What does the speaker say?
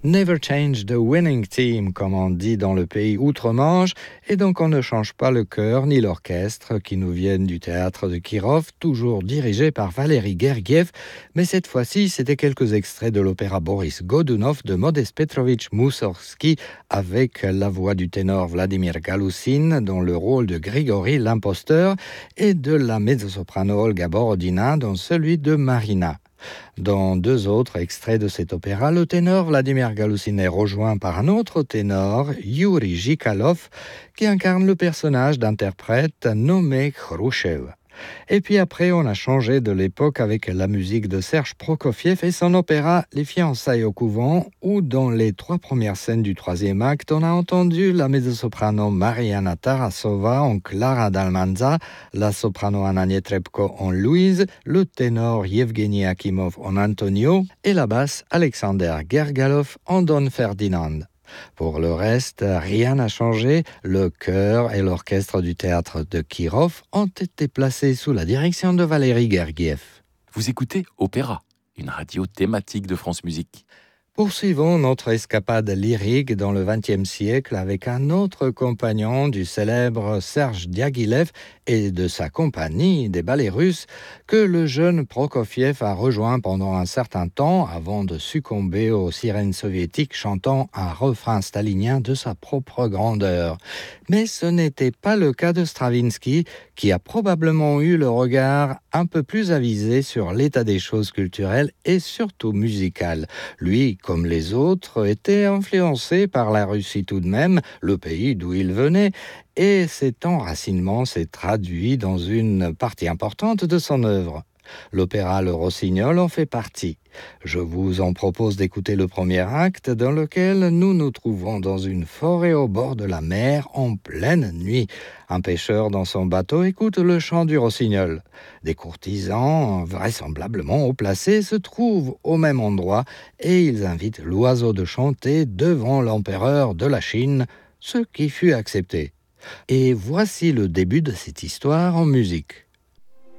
Never change the winning team, comme on dit dans le pays outre-Manche, et donc on ne change pas le chœur ni l'orchestre qui nous viennent du théâtre de Kirov, toujours dirigé par Valéry Gergiev, mais cette fois-ci c'était quelques extraits de l'opéra Boris Godunov de Modest Petrovitch Moussorgsky avec la voix du ténor Vladimir Galoussine dans le rôle de Grigory l'imposteur et de la mezzo-soprano Olga Borodina dans celui de Marina. Dans deux autres extraits de cet opéra, le ténor Vladimir Galoussine est rejoint par un autre ténor, Yuri Jikalov, qui incarne le personnage d'interprète nommé Khrouchev. Et puis après, on a changé de l'époque avec la musique de Serge Prokofiev et son opéra Les fiançailles au couvent, où dans les trois premières scènes du troisième acte, on a entendu la mezzo-soprano Mariana Tarasova en Clara d'Almanza, la soprano Anna Netrebko en Louise, le ténor Yevgeny Akimov en Antonio et la basse Alexander Gergalov en Don Ferdinand. Pour le reste, rien n'a changé. Le chœur et l'orchestre du théâtre de Kirov ont été placés sous la direction de Valéry Gergiev. Vous écoutez Opéra, une radio thématique de France Musique. Poursuivons notre escapade lyrique dans le XXe siècle avec un autre compagnon du célèbre Serge Diaghilev et de sa compagnie des ballets russes que le jeune Prokofiev a rejoint pendant un certain temps avant de succomber aux sirènes soviétiques chantant un refrain stalinien de sa propre grandeur. Mais ce n'était pas le cas de Stravinsky qui a probablement eu le regard un peu plus avisé sur l'état des choses culturelles et surtout musicales. Lui, comme les autres, était influencé par la Russie tout de même, le pays d'où il venait, et cet enracinement s'est traduit dans une partie importante de son œuvre. L'opéra Le Rossignol en fait partie. Je vous en propose d'écouter le premier acte dans lequel nous nous trouvons dans une forêt au bord de la mer en pleine nuit. Un pêcheur dans son bateau écoute le chant du rossignol. Des courtisans, vraisemblablement haut placés, se trouvent au même endroit et ils invitent l'oiseau de chanter devant l'empereur de la Chine, ce qui fut accepté. Et voici le début de cette histoire en musique.